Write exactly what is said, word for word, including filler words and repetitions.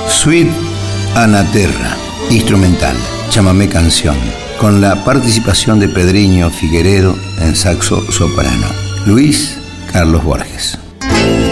Suite Anaterra, instrumental, chamamé canción, con la participación de Pedriño Figueredo en saxo soprano. Luis Carlos Borges.